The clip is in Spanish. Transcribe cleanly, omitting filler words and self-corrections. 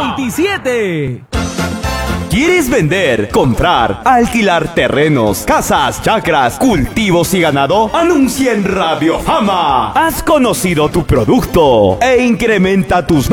27. ¿Quieres vender, comprar, alquilar terrenos, casas, chacras, cultivos y ganado? Anuncia en Radio Fama. Has conocido tu producto e incrementa tus